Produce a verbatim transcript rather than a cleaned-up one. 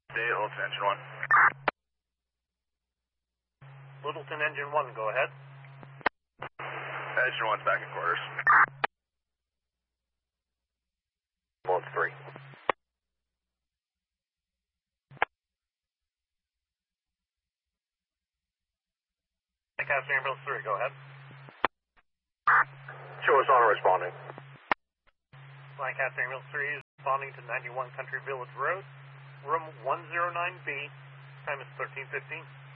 Day Littleton Engine one. Littleton Engine one, go ahead. Engine one's back in quarters. Ambulance three. Lancaster Ambulance three, go ahead. Show us on responding. Lancaster Ambulance three is responding to ninety-one Country Village Road, room one oh nine B, time is thirteen fifteen.